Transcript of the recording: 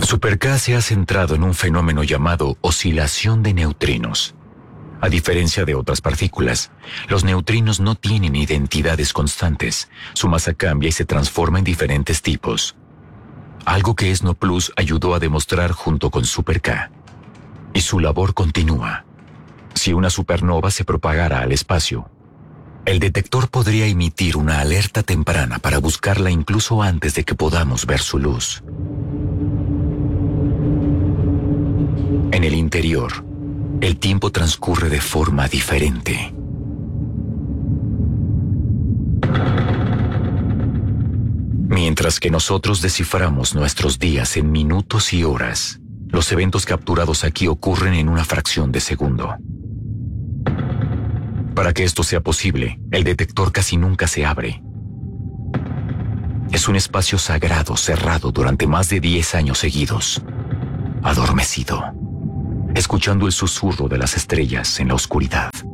Super K se ha centrado en un fenómeno llamado oscilación de neutrinos. A diferencia de otras partículas, los neutrinos no tienen identidades constantes. Su masa cambia y se transforma en diferentes tipos. Algo que ESNO Plus ayudó a demostrar junto con Super K. Y su labor continúa. Si una supernova se propagara al espacio, el detector podría emitir una alerta temprana para buscarla incluso antes de que podamos ver su luz. En el interior, el tiempo transcurre de forma diferente. Mientras que nosotros desciframos nuestros días en minutos y horas, los eventos capturados aquí ocurren en una fracción de segundo. Para que esto sea posible, el detector casi nunca se abre. Es un espacio sagrado cerrado durante más de 10 años seguidos, adormecido, escuchando el susurro de las estrellas en la oscuridad.